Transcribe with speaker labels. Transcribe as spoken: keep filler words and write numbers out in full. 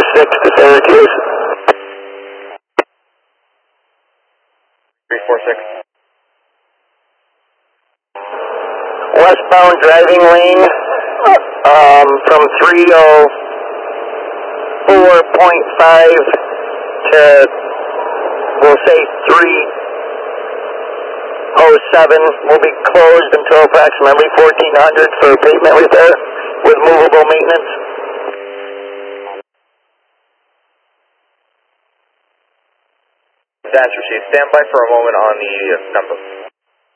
Speaker 1: six to Syracuse.
Speaker 2: three four six.
Speaker 1: Westbound driving lane um, from three oh four point five to, we'll say three oh seven will be closed until approximately fourteen hundred for pavement repair with movable maintenance.
Speaker 2: That's received. Stand by for a moment on the number.